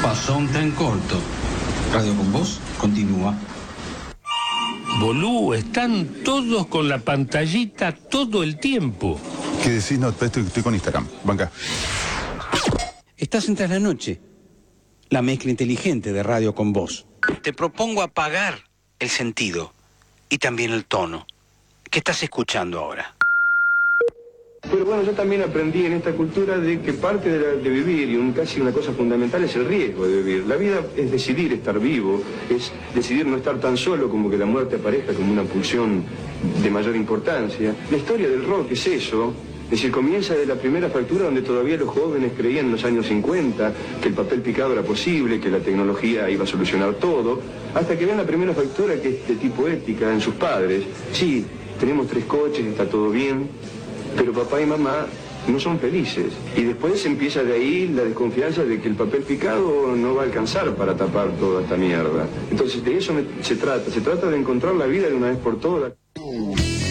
Pasó un tren corto. Radio con Voz continúa. Bolú, están todos con la pantallita todo el tiempo. ¿Qué decís? No, estoy con Instagram. Banca. Estás en Tras la Noche, la mezcla inteligente de Radio con Voz. Te propongo apagar el sentido y también el tono. ¿Qué estás escuchando ahora? Pero bueno, yo también aprendí en esta cultura de que parte de vivir, y casi una cosa fundamental, es el riesgo de vivir. La vida es decidir estar vivo, es decidir no estar tan solo como que la muerte aparezca como una pulsión de mayor importancia. La historia del rock es eso. Es decir, comienza de la primera fractura donde todavía los jóvenes creían en los años 50 que el papel picado era posible, que la tecnología iba a solucionar todo, hasta que ven la primera fractura que es de tipo ética en sus padres. Sí, tenemos 3 coches, está todo bien, pero papá y mamá no son felices. Y después empieza de ahí la desconfianza de que el papel picado no va a alcanzar para tapar toda esta mierda. Entonces de eso se trata de encontrar la vida de una vez por todas.